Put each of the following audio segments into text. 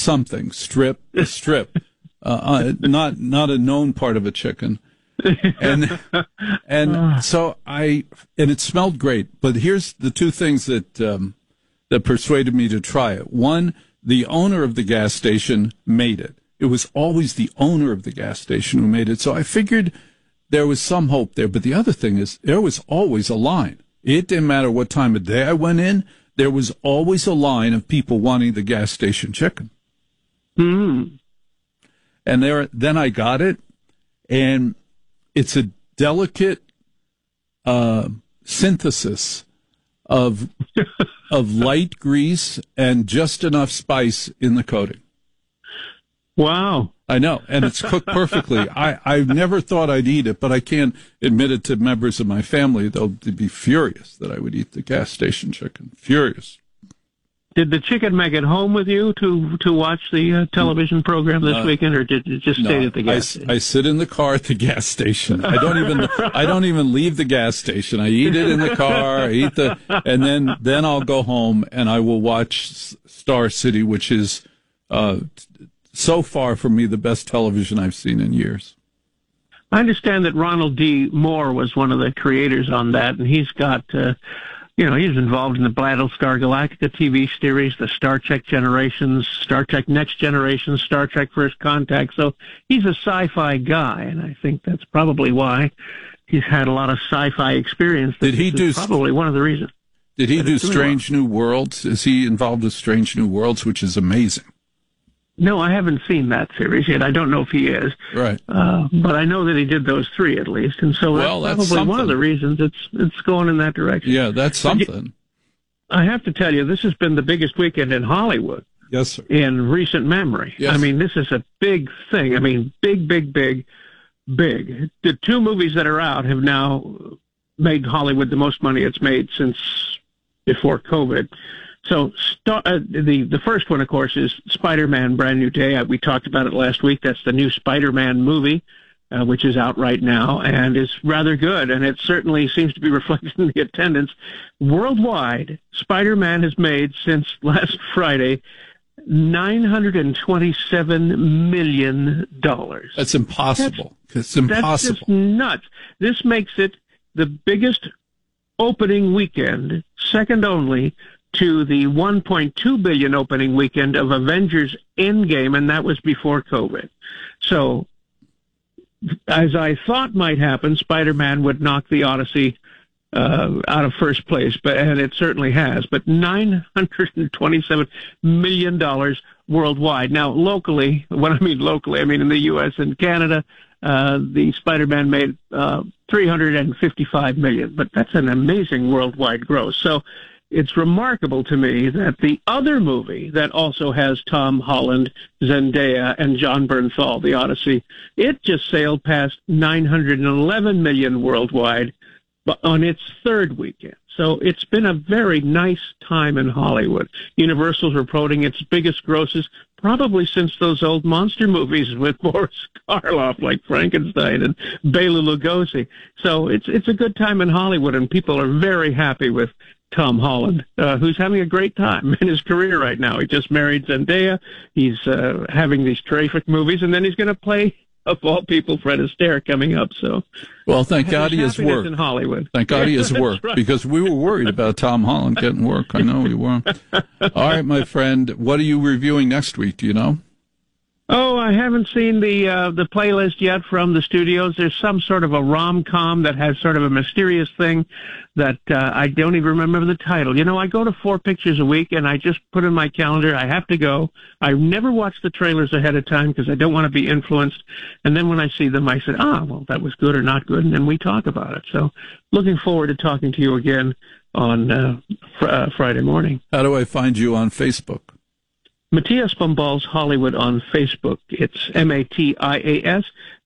something, strip, not a known part of a chicken. And so and it smelled great. But here's the two things that persuaded me to try it. One, the owner of the gas station made it. It was always the owner of the gas station who made it. So I figured there was some hope there. But the other thing is there was always a line. It didn't matter what time of day I went in. There was always a line of people wanting the gas station chicken. Mm. And then I got it, and it's a delicate synthesis of light grease and just enough spice in the coating. Wow. I know, and it's cooked perfectly. I never thought I'd eat it, but I can't admit it to members of my family. They'll be furious that I would eat the gas station chicken. Furious. Did the chicken make it home with you to watch the television program this weekend, or did it just stay at the gas station? I sit in the car at the gas station. I don't even leave the gas station. I eat it in the car. And then I'll go home and I will watch Star City, which is so far for me the best television I've seen in years. I understand that Ronald D. Moore was one of the creators on that, and he's got. He's involved in the Battlestar Galactica TV series, the Star Trek Generations, Star Trek Next Generation, Star Trek First Contact. So he's a sci-fi guy, and I think that's probably why he's had a lot of sci-fi experience. Probably one of the reasons. Did he do Strange New Worlds? Is he involved with Strange New Worlds, which is amazing? No, I haven't seen that series yet. I don't know if he is. Right. But I know that he did those three at least. And so that's probably one of the reasons it's going in that direction. Yeah, that's something. I have to tell you, this has been the biggest weekend in Hollywood. Yes, sir. In recent memory. Yes. I mean, this is a big thing. I mean, big. The two movies that are out have now made Hollywood the most money it's made since before COVID. So the first one, of course, is Spider-Man Brand New Day. We talked about it last week. That's the new Spider-Man movie, which is out right now and is rather good. And it certainly seems to be reflected in the attendance. Worldwide, Spider-Man has made, since last Friday, $927 million. That's impossible. It's impossible. That's just nuts. This makes it the biggest opening weekend, second only to the $1.2 billion opening weekend of Avengers Endgame, and that was before COVID. So, as I thought might happen, Spider-Man would knock the Odyssey out of first place, and it certainly has. But $927 million worldwide. Now, locally, when I mean locally, I mean in the U.S. and Canada, the Spider-Man made $355 million, but that's an amazing worldwide gross. So, it's remarkable to me that the other movie that also has Tom Holland, Zendaya, and John Bernthal, The Odyssey, it just sailed past $911 million worldwide on its third weekend. So it's been a very nice time in Hollywood. Universal's reporting its biggest grosses probably since those old monster movies with Boris Karloff, like Frankenstein and Bela Lugosi. So it's a good time in Hollywood, and people are very happy with Tom Holland, who's having a great time in his career right now. He just married Zendaya. He's having these terrific movies, and then he's going to play, of all people, Fred Astaire coming up. So, well, thank God he has work in Hollywood. Thank God he has work, right. Because we were worried about Tom Holland getting work. I know we were. All right, my friend, what are you reviewing next week? Do you know? Oh, I haven't seen the playlist yet from the studios. There's some sort of a rom-com that has sort of a mysterious thing that I don't even remember the title. You know, I go to 4 pictures a week, and I just put in my calendar, I have to go. I never watch the trailers ahead of time because I don't want to be influenced. And then when I see them, I say, well, that was good or not good, and then we talk about it. So looking forward to talking to you again on Friday morning. How do I find you on Facebook? Matthias Bombals Hollywood on Facebook. It's MATIAS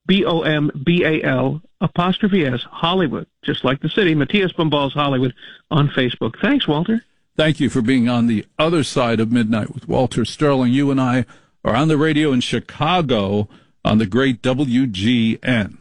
BOMBAL''S Hollywood, just like the city. Matthias Bombals Hollywood on Facebook. Thanks, Walter. Thank you for being on the other side of midnight with Walter Sterling. You and I are on the radio in Chicago on the great WGN.